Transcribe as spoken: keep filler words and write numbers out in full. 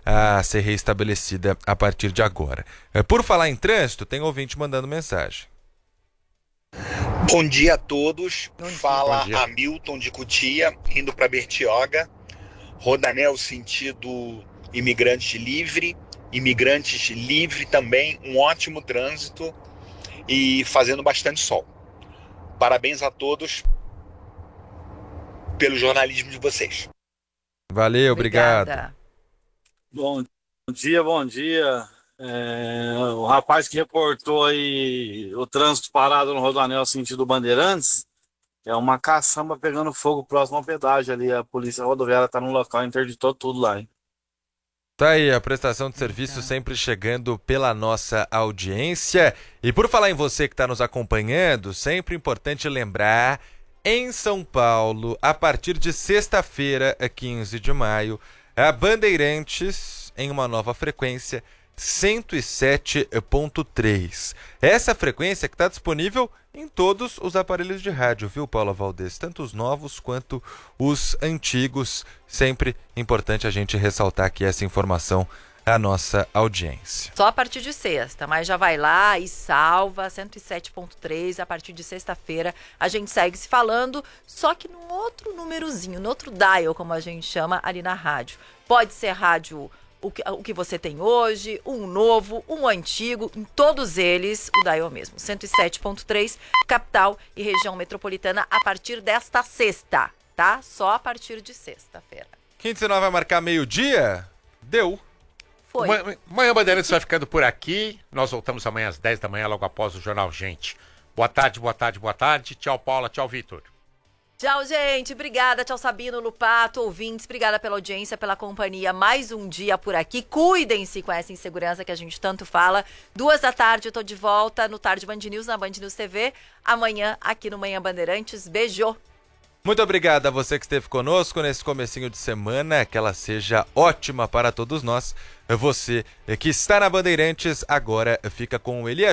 a ser reestabelecida a partir de agora. Por falar em trânsito, tem ouvinte mandando mensagem. Bom dia a todos. Bom dia. Fala Bom dia. Hamilton de Cotia, indo para Bertioga. Rodanel sentido Imigrante Livre. Imigrantes Livre também, um ótimo trânsito e fazendo bastante sol. Parabéns a todos pelo jornalismo de vocês. Valeu, obrigado. Obrigada. Bom dia, bom dia. É, o rapaz que reportou aí o trânsito parado no Rodoanel sentido Bandeirantes é uma caçamba pegando fogo próximo ao pedágio ali. A polícia rodoviária está no local e interditou tudo lá, hein? Tá aí a prestação de serviço sempre chegando pela nossa audiência. E por falar em você que está nos acompanhando, sempre importante lembrar, em São Paulo, a partir de sexta-feira, quinze de maio, a Bandeirantes em uma nova frequência, cento e sete ponto três. Essa frequência que está disponível em todos os aparelhos de rádio, viu, Paula Valdez? Tanto os novos quanto os antigos. Sempre importante a gente ressaltar aqui essa informação à nossa audiência. Só a partir de sexta, mas já vai lá e salva cento e sete ponto três. A partir de sexta-feira a gente segue se falando, só que num outro númerozinho, no outro dial, como a gente chama ali na rádio. Pode ser rádio O que, o que você tem hoje, um novo, um antigo, em todos eles, o dial mesmo, cento e sete ponto três, capital e região metropolitana, a partir desta sexta, tá? Só a partir de sexta-feira. Quem disse não vai marcar meio-dia? Deu. Foi. Manhã, Manhã Bandeirantes vai ficando por aqui, nós voltamos amanhã às dez da manhã, logo após o Jornal Gente. Boa tarde, boa tarde, boa tarde, tchau Paula, tchau Vitor. Tchau, gente. Obrigada. Tchau, Sabino, Lupato, ouvintes. Obrigada pela audiência, pela companhia. Mais um dia por aqui. Cuidem-se com essa insegurança que a gente tanto fala. Duas da tarde eu tô de volta no Tarde Band News, na Band News T V. Amanhã, aqui no Manhã Bandeirantes. Beijo. Muito obrigado a você que esteve conosco nesse comecinho de semana. Que ela seja ótima para todos nós. Você que está na Bandeirantes agora fica com o Elias